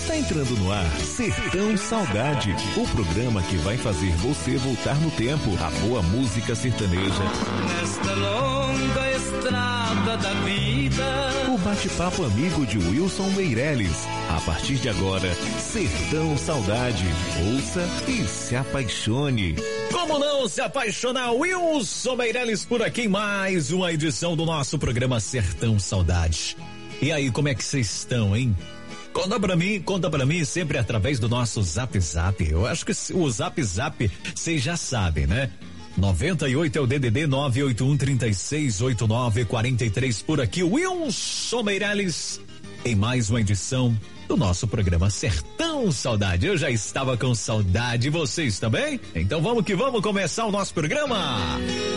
Está entrando no ar Sertão Saudade, o programa que vai fazer você voltar no tempo. A boa música sertaneja. Nesta longa estrada da vida. O bate-papo amigo de Wilson Meirelles. A partir de agora, Sertão Saudade. Ouça e se apaixone. Como não se apaixonar? Wilson Meirelles por aqui em mais uma edição do nosso programa Sertão Saudade. E aí, como é que vocês estão, hein? Conta pra mim sempre através do nosso Zap Zap. Eu acho que o Zap Zap vocês já sabem, né? 98 é o DDD 981368943 por aqui. Wilson Meirelles em mais uma edição do nosso programa Sertão Saudade. Eu já estava com saudade, vocês também? Então vamos que vamos começar o nosso programa.